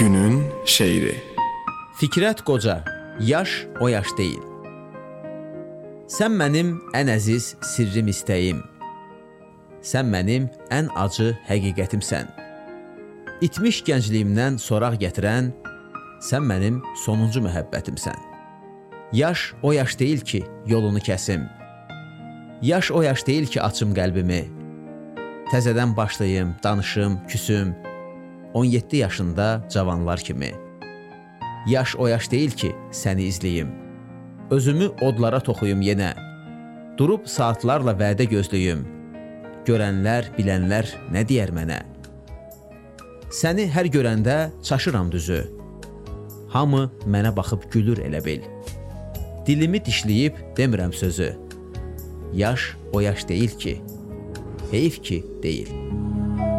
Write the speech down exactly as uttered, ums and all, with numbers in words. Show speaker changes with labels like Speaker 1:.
Speaker 1: Günün şeiri.
Speaker 2: Fikrət qoca, yaş o yaş deyil. Sən mənim ən əziz sirrim istəyim. Sən mənim ən acı həqiqətimsən. İtmiş gəncliyimdən soraq gətirən, sən mənim sonuncu məhəbbətimsən. Yaş o yaş deyil ki, yolunu kəsim. Yaş o yaş deyil ki, açım qəlbimi. Təzədən başlayım, danışım, küsüm. on yeddi yaşında cavanlar kimi. Yaş o yaş deyil ki, səni izləyim. Özümü odlara toxuyum yenə. Durub saatlarla vədə gözləyim. Görənlər, bilənlər nə deyər mənə? Səni hər görəndə çaşıram düzü. Hamı mənə baxıb gülür elə bil. Dilimi dişləyib demirəm sözü. Yaş o yaş deyil ki, heyf ki deyil.